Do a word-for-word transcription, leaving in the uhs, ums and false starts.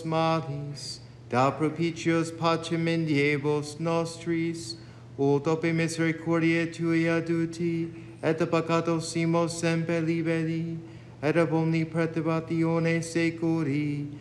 malis, da propitios pacem in diebos nostris, ut ope misericordiae Tui aduti, et a peccatos simos semper liberi, et ab omni perturbatione securi,